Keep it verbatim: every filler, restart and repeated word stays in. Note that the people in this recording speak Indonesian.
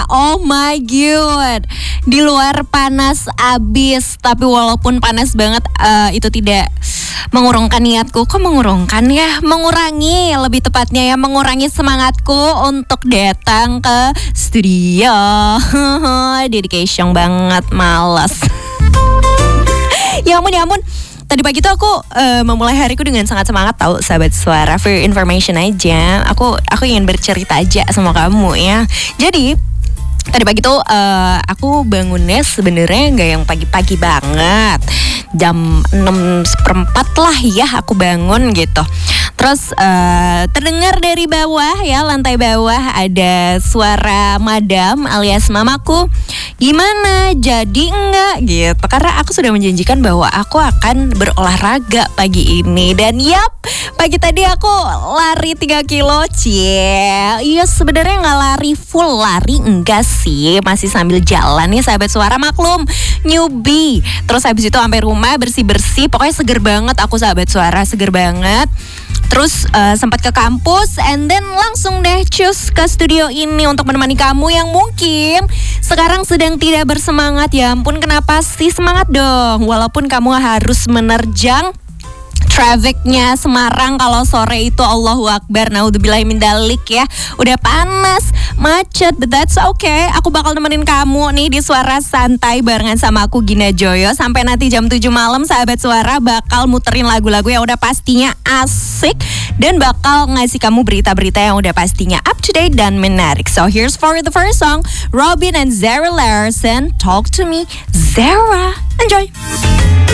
Oh my god, di luar panas abis. Tapi walaupun panas banget, uh, itu tidak mengurungkan niatku. Kok mengurungkan ya? Mengurangi, lebih tepatnya ya, mengurangi semangatku untuk datang ke studio. Dedication banget, malas. Ya ampun, ya ampun. Tadi pagi tuh aku uh, memulai hariku dengan sangat semangat, tahu sahabat suara. For your information aja, aku aku ingin bercerita aja sama kamu ya. Jadi tadi pagi tuh uh, aku bangunnya sebenarnya nggak yang pagi-pagi banget, jam enam seperempat lah ya aku bangun gitu. Terus uh, terdengar dari bawah ya, lantai bawah ada suara madam alias mamaku. Gimana, jadi enggak gitu? Karena aku sudah menjanjikan bahwa aku akan berolahraga pagi ini. Dan yap, pagi tadi aku lari tiga kilo. Cie, iya sebenarnya nggak lari full, lari enggak sih, masih sambil jalan nih sahabat suara, maklum newbie. Terus habis itu sampai rumah bersih-bersih, pokoknya seger banget aku sahabat suara, seger banget. Terus uh, sempat ke kampus, and then langsung deh cus ke studio ini untuk menemani kamu yang mungkin sekarang sedang tidak bersemangat. Ya ampun, kenapa sih? Semangat dong, walaupun kamu harus menerjang trafficnya Semarang kalau sore itu. Allahu Akbar, naudzubillahi min dalik ya. Udah panas, macet, but that's okay. Aku bakal nemenin kamu nih di Suara Santai barengan sama aku Gina Joyo. Sampai nanti jam tujuh malam sahabat suara, bakal muterin lagu-lagu yang udah pastinya asik dan bakal ngasih kamu berita-berita yang udah pastinya up to date dan menarik. So here's for the first song, Robin and Zara Larson, Talk to Me. Zara, enjoy.